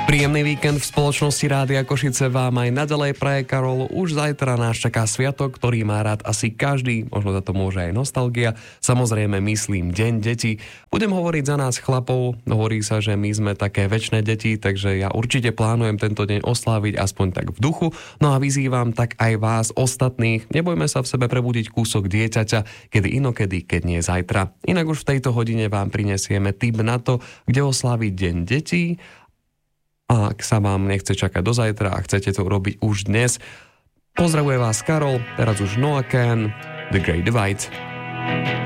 Príjemný víkend v spoločnosti Rádia Košice vám aj naďalej praje Karol. Už zajtra nás čaká sviatok, ktorý má rád asi každý, možno za to môže aj nostalgia. Samozrejme myslím Deň detí. Budem hovoriť za nás chlapov, hovorí sa, že my sme také večné deti, takže ja určite plánujem tento deň osláviť aspoň tak v duchu. No a vyzývam tak aj vás ostatných, nebojme sa v sebe prebudiť kúsok dieťaťa, kedy inokedy, keď nie zajtra. Inak už v tejto hodine vám prinesieme tip na to, kde osláviť Deň detí. A ak sa vám nechce čakať do zajtra a chcete to urobiť už dnes, pozdravuje vás Karol, teraz už Noah Kahan, The Great Divide.